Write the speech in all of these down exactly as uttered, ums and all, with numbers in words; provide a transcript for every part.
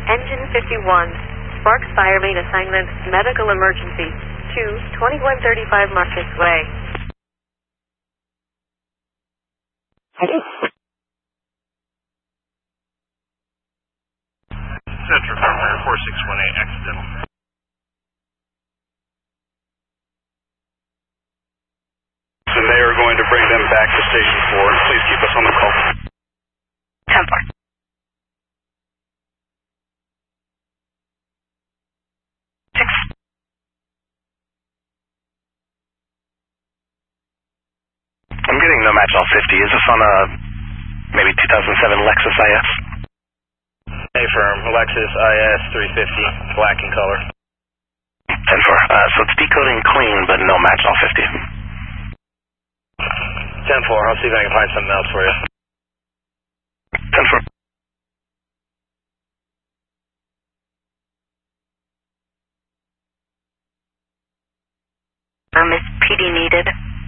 Engine fifty-one, Sparks Fire Main Assignment, Medical Emergency, to twenty-one thirty-five Marcus Way. Center Firmware four six one eight, accidental. And they are going to bring them back to Station four. Please keep us on the call. ten four. six. I'm getting no match all fifty. Is this on a maybe two thousand seven Lexus I S? A firm, Lexus I S three fifty, black in color. ten four. Uh, so it's decoding clean, but no match all fifty. ten four, I'll see if I can find something else for you. ten four. Um, is P D needed?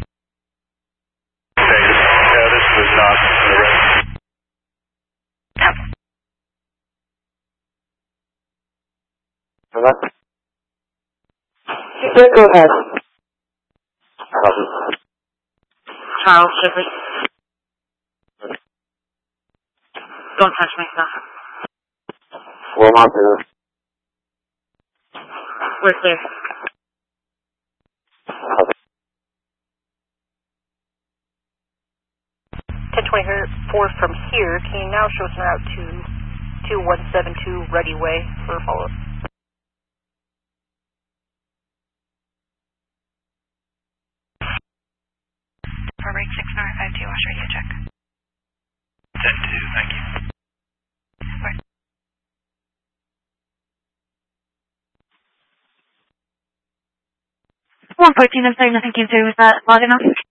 Okay, this, yeah, this was not the rest. ten four. Hello? Yeah, go ahead. Charles, Shipley. Don't touch my stuff. We're on to We're clear. ten twenty-four from here, can you now show us en route to two one seven two Ready Way for a follow-up? For rate six nine five two, watch radio check. ten two, thank you. Right. one fourteen, I'm sorry, nothing came through. Was that loud enough?